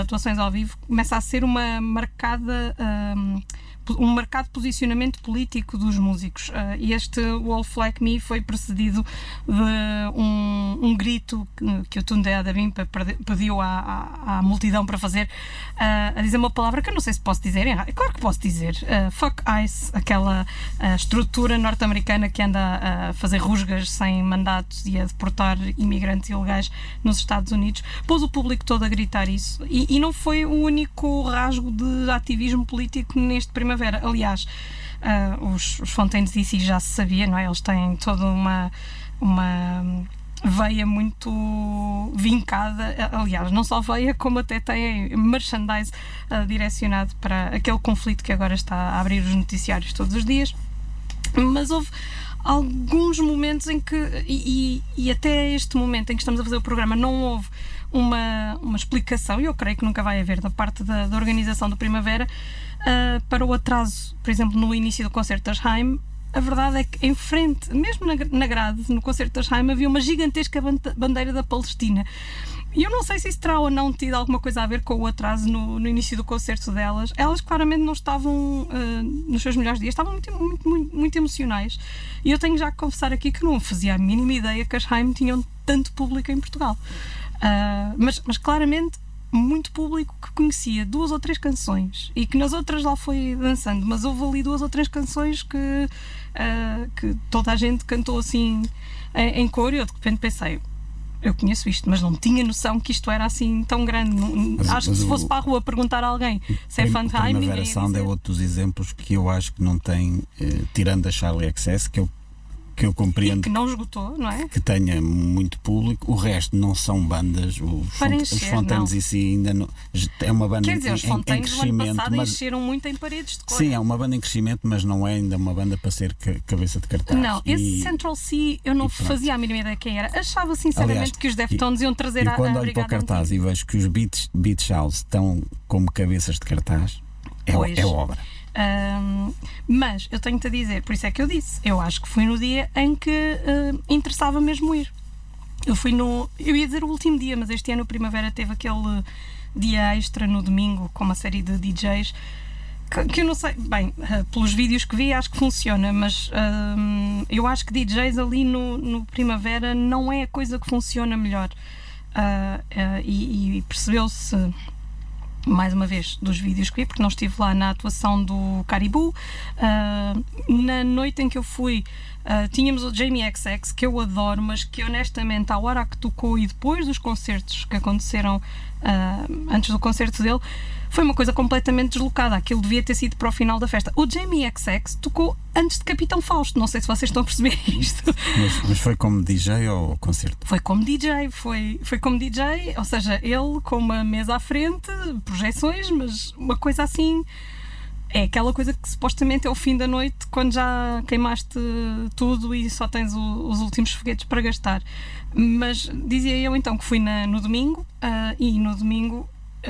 atuações ao vivo, começa a ser um marcado posicionamento político dos músicos. E este Wolf Like Me foi precedido de um grito que o Tunde Adebimpe pediu à multidão para fazer, a dizer uma palavra que eu não sei se posso dizer. É claro que posso dizer. Fuck ICE, aquela estrutura norte-americana que anda a fazer rusgas sem mandatos e a deportar imigrantes ilegais nos Estados Unidos. Pôs o público todo a gritar isso. E não foi o único rasgo de ativismo político neste Primavera. Aliás, os Fontaines DC já se sabia, não é? Eles têm toda uma veia muito vincada, aliás, não só veia, como até têm merchandise direcionado para aquele conflito que agora está a abrir os noticiários todos os dias. Mas houve alguns momentos em que, e até este momento em que estamos a fazer o programa, não houve uma explicação, e eu creio que nunca vai haver, da parte da organização do Primavera, para o atraso, por exemplo, no início do concerto das Haim. A verdade é que em frente, mesmo na grade, no concerto das Haim, havia uma gigantesca bandeira da Palestina. E eu não sei se isso terá ou não tido alguma coisa a ver com o atraso no início do concerto delas. Elas claramente não estavam nos seus melhores dias, estavam muito emocionais. E eu tenho já que confessar aqui que não fazia a mínima ideia que as Haim tinham tanto público em Portugal. Mas claramente muito público que conhecia 2 ou 3 canções e que nas outras lá foi dançando, mas houve ali 2 ou 3 canções que toda a gente cantou assim em coro, e eu de repente pensei, eu conheço isto, mas não tinha noção que isto era assim tão grande. Acho que se fosse para a rua perguntar a alguém se é fã de Haim, Primavera Sound é outro dos exemplos que eu acho que não tem, tirando a Charlie XCX, que eu compreendo, e que não esgotou, não é? Que tenha muito público. O resto não são bandas. Os Fontaines em si ainda não. É uma banda, quer dizer, os Fontaines em no ano passado encheram muito em paredes de cor. Sim, é uma banda em crescimento, mas não é ainda uma banda para ser cabeça de cartaz. Não, esse Central C eu não fazia a mínima ideia quem era. Achava sinceramente, aliás, que os Deftones iam trazer a quando olho para o cartaz e vejo que os Beach House estão como cabeças de cartaz, é obra. Mas eu tenho-te a dizer, por isso é que eu disse, eu acho que fui no dia em que interessava mesmo ir. Eu ia dizer o último dia, mas este ano o Primavera teve aquele dia extra no domingo com uma série de DJs que eu não sei, bem, pelos vídeos que vi acho que funciona, mas eu acho que DJs ali no Primavera não é a coisa que funciona melhor. E percebeu-se mais uma vez dos vídeos que vi, porque não estive lá na atuação do Caribou. Na noite em que eu fui, tínhamos o Jamie XX, que eu adoro, mas que honestamente à hora que tocou e depois dos concertos que aconteceram antes do concerto dele, foi uma coisa completamente deslocada. Aquilo devia ter sido para o final da festa. O Jamie XX tocou antes de Capitão Fausto, não sei se vocês estão a perceber isto. Mas foi como DJ ou concerto? Foi como DJ, foi como DJ, ou seja, ele com uma mesa à frente, projeções, mas uma coisa assim. É aquela coisa que supostamente é o fim da noite, quando já queimaste tudo e só tens os últimos foguetes para gastar. Mas dizia eu então que fui no domingo, e no domingo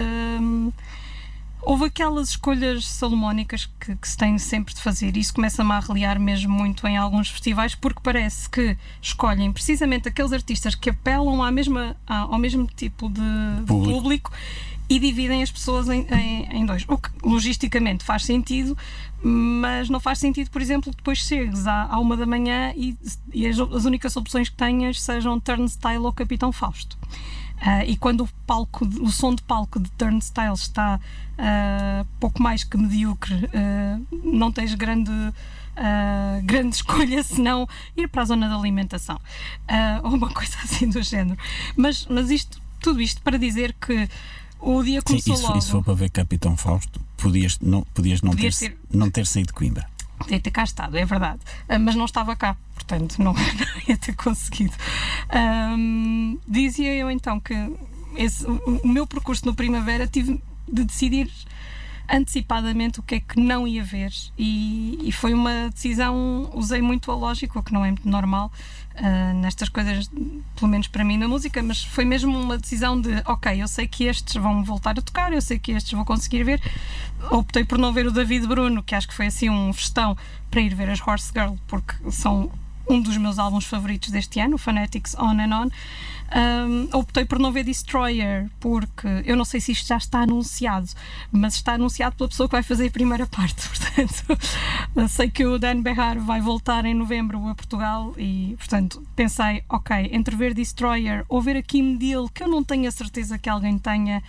houve aquelas escolhas salomónicas que se tem sempre de fazer, e isso começa-me a arreliar mesmo muito em alguns festivais, porque parece que escolhem precisamente aqueles artistas que apelam ao mesmo tipo de público e dividem as pessoas em dois. O que logisticamente faz sentido, mas não faz sentido, por exemplo, que depois chegues à 1 da manhã e as únicas opções que tenhas sejam Turnstile ou Capitão Fausto. E quando o som de palco de Turnstile está pouco mais que medíocre, não tens grande escolha senão ir para a zona da alimentação, ou uma coisa assim do género. Mas tudo isto para dizer que o dia começou logo. E se for para ver Capitão Fausto, podias não ter saído de Coimbra. Podia ter cá estado, é verdade, mas não estava cá, portanto não ia ter conseguido. Dizia eu então que o meu percurso no Primavera tive de decidir antecipadamente o que é que não ia ver, e foi uma decisão, usei muito a lógica, o que não é muito normal nestas coisas, pelo menos para mim na música, mas foi mesmo uma decisão de ok, eu sei que estes vão voltar a tocar, eu sei que estes vou conseguir ver. Optei por não ver o David Bruno, que acho que foi assim um festão, para ir ver as Horse Girl, porque são um dos meus álbuns favoritos deste ano, o Fanatics On and On. Optei por não ver Destroyer, porque eu não sei se isto já está anunciado, mas está anunciado pela pessoa que vai fazer a primeira parte. Portanto, sei que o Dan Behar vai voltar em novembro a Portugal e, portanto, pensei, ok, entre ver Destroyer ou ver a Kim Deal, que eu não tenho a certeza que alguém tenha.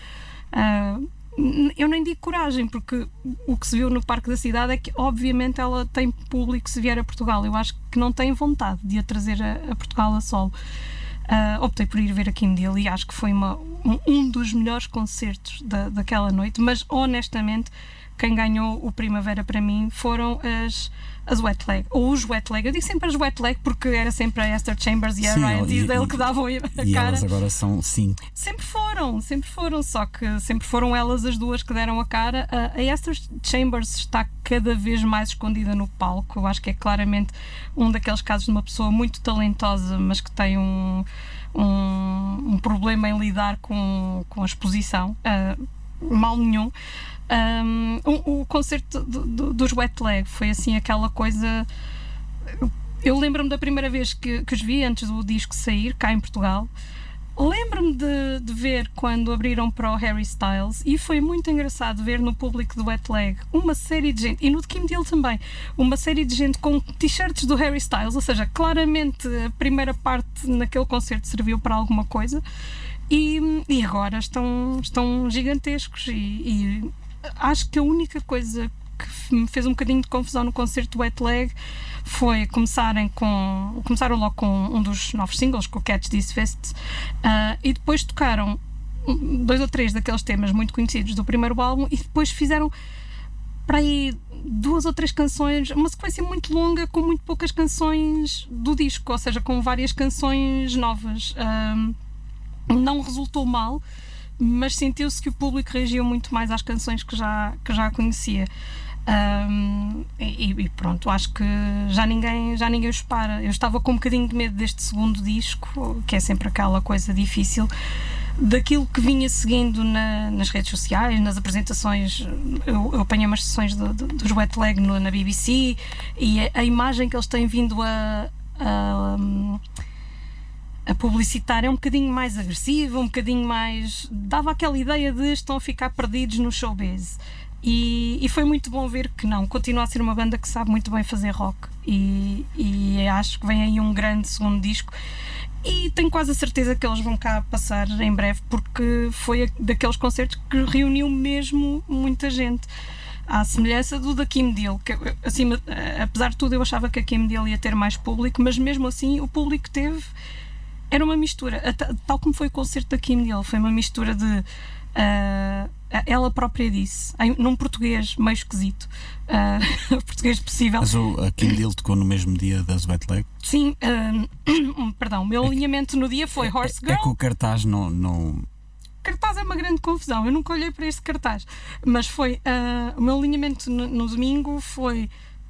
Eu nem digo coragem, porque o que se viu no Parque da Cidade é que obviamente ela tem público se vier a Portugal. Eu acho que não tem vontade de a trazer a Portugal a solo. Optei por ir ver a Kim Deal e acho que foi um dos melhores concertos daquela noite, mas honestamente quem ganhou o Primavera para mim foram as Wet Leg, ou os Wet Leg. Eu digo sempre as Wet Leg porque era sempre a Esther Chambers e a Ryan Tisdale que davam a e cara. E elas agora são 5. Sempre foram, só que sempre foram elas as duas que deram a cara. A Esther Chambers está cada vez mais escondida no palco. Eu acho que é claramente um daqueles casos de uma pessoa muito talentosa, mas que tem um problema em lidar com a exposição. Mal nenhum. O concerto dos Wet Leg foi assim aquela coisa. Eu lembro-me da primeira vez que os vi antes do disco sair cá em Portugal. Lembro-me de ver quando abriram para o Harry Styles, e foi muito engraçado ver no público do Wet Leg uma série de gente, e no de Kim Deal também, uma série de gente com t-shirts do Harry Styles, ou seja, claramente a primeira parte naquele concerto serviu para alguma coisa, e agora estão gigantescos, e acho que a única coisa que me fez um bocadinho de confusão no concerto do Wet Leg foi começaram logo com um dos novos singles, com o Catch This Fist, e depois tocaram 2 ou 3 daqueles temas muito conhecidos do primeiro álbum, e depois fizeram para aí 2 ou 3 canções, uma sequência muito longa com muito poucas canções do disco, ou seja, com várias canções novas. Não resultou mal, mas sentiu-se que o público reagiu muito mais às canções que já conhecia. E pronto, acho que já ninguém os para. Eu estava com um bocadinho de medo deste segundo disco, que é sempre aquela coisa difícil, daquilo que vinha seguindo nas redes sociais, nas apresentações. Eu apanhei umas sessões dos Wet Leg na BBC, e a imagem que eles têm vindo a publicitar é um bocadinho mais agressiva, um bocadinho mais... dava aquela ideia de estão a ficar perdidos no showbiz. E foi muito bom ver que não, continua a ser uma banda que sabe muito bem fazer rock, e acho que vem aí um grande segundo disco, e tenho quase a certeza que eles vão cá passar em breve, porque foi daqueles concertos que reuniu mesmo muita gente, à semelhança do da Kim Deal, que assim, apesar de tudo eu achava que a Kim Deal ia ter mais público, mas mesmo assim o público teve... Era uma mistura, tal como foi o concerto da Kim Deal, foi uma mistura de... ela própria disse, num português meio esquisito, português possível. Mas a Kim Deal tocou no mesmo dia das Wet Leg? Sim, perdão, o meu alinhamento no dia foi Horse Girl. É que o cartaz não... Cartaz é uma grande confusão, eu nunca olhei para este cartaz, mas foi o meu alinhamento no domingo foi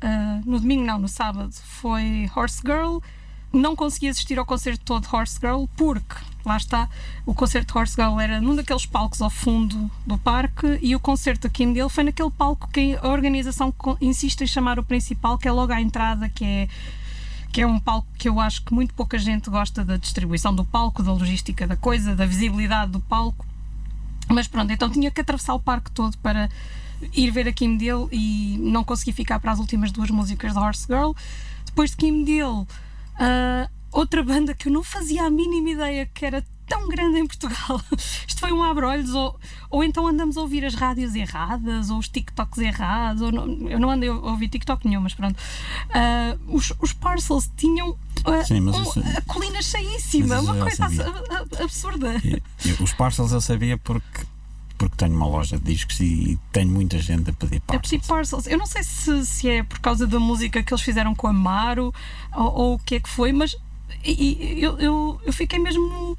no sábado foi Horse Girl. Não consegui assistir ao concerto todo de Horse Girl porque, lá está, o concerto de Horse Girl era num daqueles palcos ao fundo do parque, e o concerto da Kim Deal foi naquele palco que a organização insiste em chamar o principal, que é logo à entrada, que é um palco que eu acho que muito pouca gente gosta da distribuição do palco, da logística da coisa, da visibilidade do palco. Mas pronto, então tinha que atravessar o parque todo para ir ver a Kim Deal, e não consegui ficar para as últimas 2 músicas da Horse Girl. Depois de Kim Deal, outra banda que eu não fazia a mínima ideia que era tão grande em Portugal. Isto foi um abre-olhos, ou então andamos a ouvir as rádios erradas, ou os TikToks errados, eu não andei a ouvir TikTok nenhum, mas pronto. Os Parcels tinham a colina cheíssima, uma coisa absurda. Os Parcels eu sabia porque tenho uma loja de discos e tenho muita gente a pedir Parcels. Eu não sei se é por causa da música que eles fizeram com a Amaro ou o que é que foi, mas eu fiquei mesmo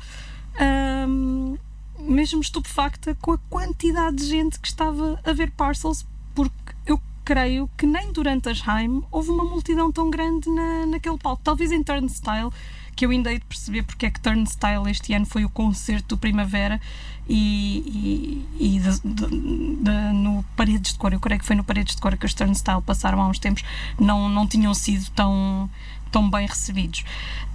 estupefacta com a quantidade de gente que estava a ver Parcels, porque eu creio que nem durante as Haim houve uma multidão tão grande naquele palco. Talvez em Turnstile, que eu ainda hei de perceber porque é que Turnstile este ano foi o concerto do Primavera, e no Paredes de Cor, eu creio que foi no Paredes de Cor que os Turnstile passaram há uns tempos, não tinham sido tão tão bem recebidos.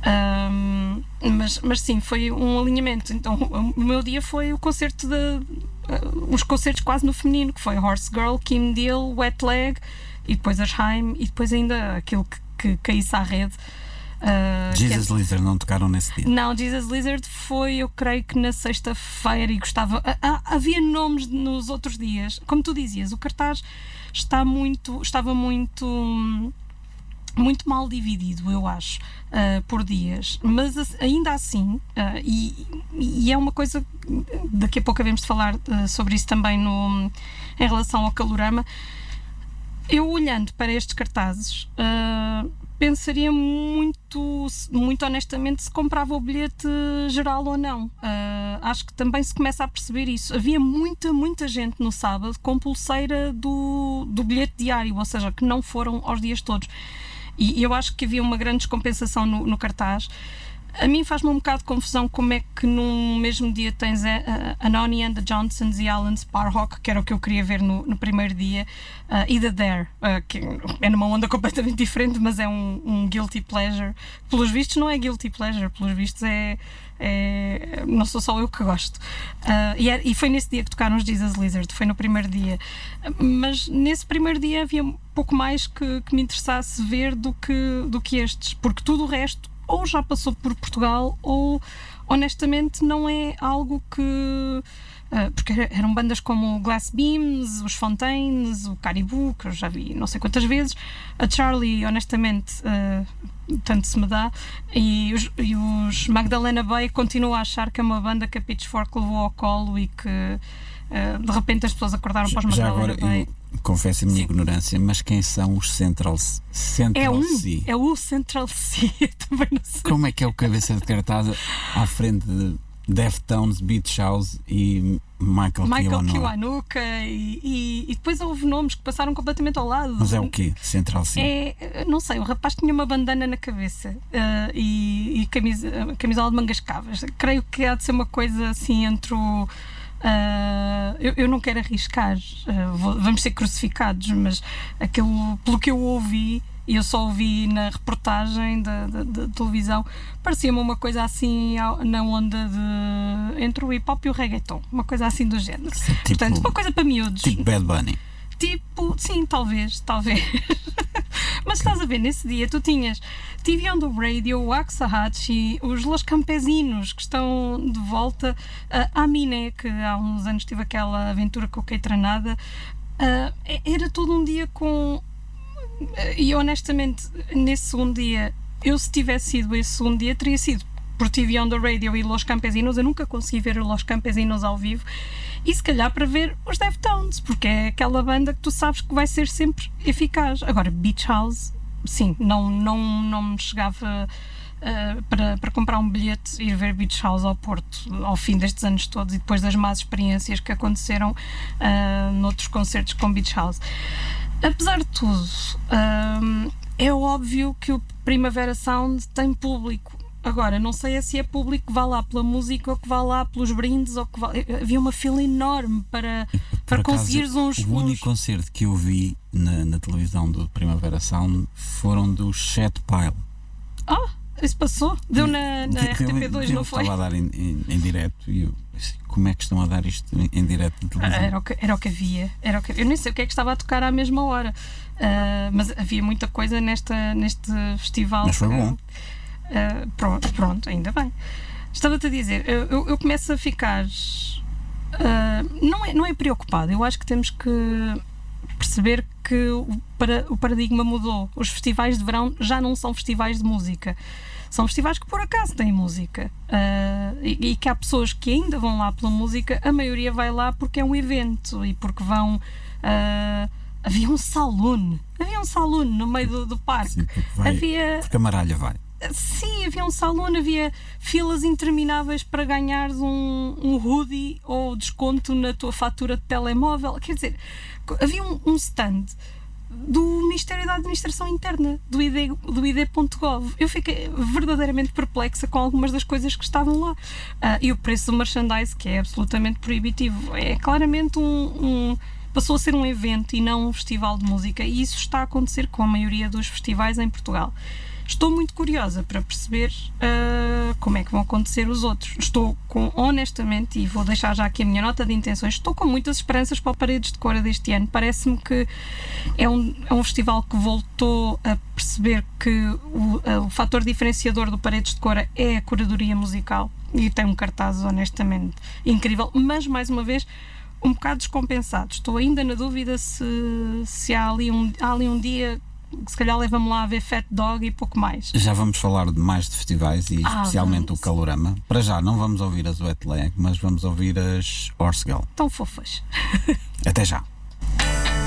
Mas sim, foi um alinhamento. Então o meu dia foi o concerto os concertos quase no feminino, que foi Horse Girl, Kim Deal, Wet Leg, e depois as Haim, e depois ainda aquilo que caísse à rede. Jesus Lizard não tocaram nesse dia? Não, Jesus Lizard foi, eu creio que na sexta-feira, e gostava. Havia nomes nos outros dias. Como tu dizias, o cartaz estava muito mal dividido, eu acho, por dias, mas ainda assim, e é uma coisa, daqui a pouco havemos de falar sobre isso também em relação ao Calorama. Eu, olhando para estes cartazes, pensaria muito honestamente se comprava o bilhete geral ou não. Acho que também se começa a perceber isso. Havia muita gente no sábado com pulseira do bilhete diário, ou seja, que não foram aos dias todos. E eu acho que havia uma grande descompensação no cartaz. A mim faz-me um bocado de confusão como é que num mesmo dia tens a Noni and the Johnsons e Alan Sparhawk, que era o que eu queria ver no primeiro dia, e The Dare, que é numa onda completamente diferente, mas é um guilty pleasure. Pelos vistos não é guilty pleasure, pelos vistos não sou só eu que gosto. E foi nesse dia que tocaram os Jesus Lizard, foi no primeiro dia. Mas nesse primeiro dia havia pouco mais que me interessasse ver do que estes, porque tudo o resto ou já passou por Portugal ou honestamente não é algo que... porque eram bandas como o Glass Beams, os Fontaines, o Caribou, que eu já vi não sei quantas vezes, a Charlie, honestamente, tanto se me dá, e os Magdalena Bay continuo a achar que é uma banda que a Pitchfork levou ao colo e que de repente as pessoas acordaram para os Magdalena Bay. Confesso a minha ignorância, mas quem são os Central C? É o Central C, também não sei. Como é que é o cabeça de cartaz à frente de Deftones, Beach House e Michael Kiwanuka e depois houve nomes que passaram completamente ao lado. Mas é o quê? Central C? Não sei, o rapaz tinha uma bandana na cabeça e camisola de mangas cavas. Creio que há de ser uma coisa assim entre o... eu não quero arriscar, vamos ser crucificados, mas aquilo, pelo que eu ouvi, e eu só ouvi na reportagem da televisão, parecia-me uma coisa assim na onda entre o hip hop e o reggaeton, uma coisa assim do género. Portanto, uma coisa para miúdos. Tipo Bad Bunny. Sim, talvez. Mas estás a ver, nesse dia tu tinhas TV on the Radio, o Waxahachie, os Los Campesinos, que estão de volta, a Aminé, que há uns anos teve aquela aventura com o Keitranada. Era todo um dia com... E honestamente, nesse segundo dia, se tivesse sido esse segundo dia, teria sido por TV on the Radio e Los Campesinos. Eu nunca consegui ver os Los Campesinos ao vivo, e se calhar para ver os Deftones, porque é aquela banda que tu sabes que vai ser sempre eficaz. Agora, Beach House, sim, não me chegava para comprar um bilhete e ir ver Beach House ao Porto ao fim destes anos todos e depois das más experiências que aconteceram noutros concertos com Beach House. Apesar de tudo, é óbvio que o Primavera Sound tem público. Agora, não sei se é público que vá lá pela música ou que vá lá pelos brindes, ou que havia uma fila enorme para conseguires uns... O único concerto que eu vi na televisão do Primavera Sound foram dos Chet Pile. Isso passou? Deu na RTP2, não foi? Eu estava a dar em direto e eu disse, como é que estão a dar isto em direto na televisão? Era o que havia. Eu nem sei o que é que estava a tocar à mesma hora, mas havia muita coisa neste festival. Mas foi bom. Pronto, ainda bem. Estava-te a dizer, eu começo a ficar não é preocupado. Eu acho que temos que perceber que o paradigma mudou. Os festivais de verão já não são festivais de música, são festivais que por acaso têm música, e que há pessoas que ainda vão lá pela música. A maioria vai lá porque é um evento e porque vão... havia um saloon no meio do parque. Sim, porque a Maralha vai. Sim, havia um salão, havia filas intermináveis para ganhares um hoodie ou desconto na tua fatura de telemóvel. Quer dizer, havia um stand do Ministério da Administração Interna, do ID.gov. Eu fiquei verdadeiramente perplexa com algumas das coisas que estavam lá. E o preço do merchandise, que é absolutamente proibitivo. É claramente passou a ser um evento e não um festival de música, e isso está a acontecer com a maioria dos festivais em Portugal. Estou muito curiosa para perceber como é que vão acontecer os outros. Estou honestamente, e vou deixar já aqui a minha nota de intenções, estou com muitas esperanças para o Paredes de Cora deste ano. Parece-me que é um festival que voltou a perceber que o fator diferenciador do Paredes de Cora é a curadoria musical, e tem um cartaz honestamente incrível, mas mais uma vez um bocado descompensado. Estou ainda na dúvida se há ali um dia que se calhar leva-me lá a ver Fat Dog e pouco mais. Já vamos falar de mais de festivais e especialmente o Calorama. Para já não vamos ouvir as Wet Leg, mas vamos ouvir as Horse Girl. Tão fofas. Até já.